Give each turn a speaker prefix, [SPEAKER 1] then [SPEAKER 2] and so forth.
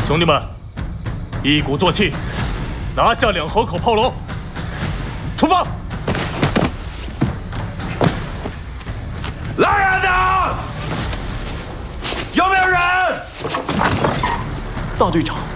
[SPEAKER 1] 兄弟们，一鼓作气，拿下2河口炮楼，出发！
[SPEAKER 2] 来人呐！有没有人？
[SPEAKER 3] 大队长。